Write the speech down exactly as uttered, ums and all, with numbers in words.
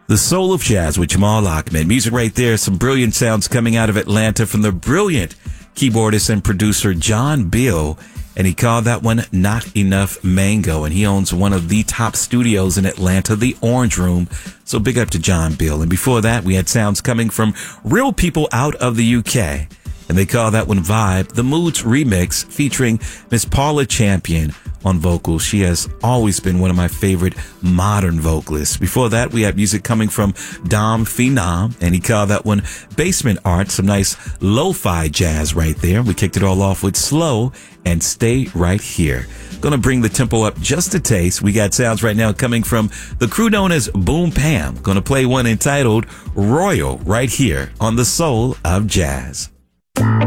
The Soul of Jazz with Jamal Ahmed. Music right there. Some brilliant sounds coming out of Atlanta from the brilliant keyboardist and producer John Beal. And he called that one Not Enough Mango. And he owns one of the top studios in Atlanta, the Orange Room. So big up to John Beal. And before that, we had sounds coming from real people out of the U K. And they call that one Vibe, the Moods remix featuring Miss Paula Champion on vocals. She has always been one of my favorite modern vocalists. Before that, we had music coming from Dom Phenom, and he called that one Basement Art, some nice lo-fi jazz right there. We kicked it all off with Slow and Stay Right Here. Gonna bring the tempo up just a taste. We got sounds right now coming from the crew known as Boom Pam. Gonna play one entitled Royal right here on The Soul of Jazz.